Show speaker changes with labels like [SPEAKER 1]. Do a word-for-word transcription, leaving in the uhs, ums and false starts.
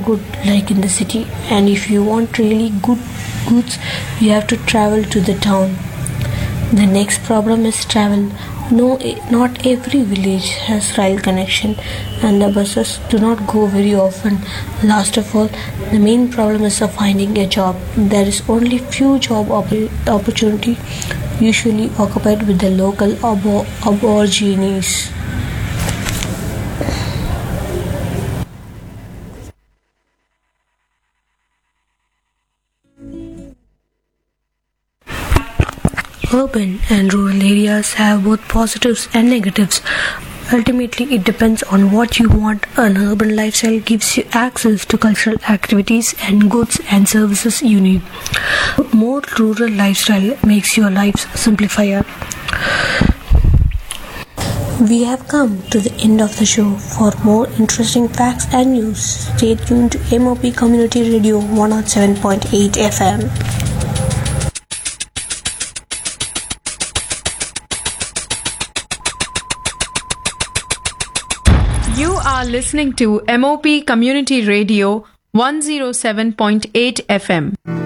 [SPEAKER 1] good like in the city, and if you want really good goods, you have to travel to the town. The next problem is travel. No, not every village has rail connection, and the buses do not go very often. Last of all, the main problem is of finding a job. There is only few job opp- opportunity, usually occupied with the local abo- aborigines. Urban and rural areas have both positives and negatives. Ultimately, it depends on what you want. An urban lifestyle gives you access to cultural activities and goods and services you need. More rural lifestyle makes your life simplifier. We have come to the end of the show. For more interesting facts and news, stay tuned to M O P Community Radio one oh seven point eight F M.
[SPEAKER 2] You are listening to M O P Community Radio one oh seven point eight F M.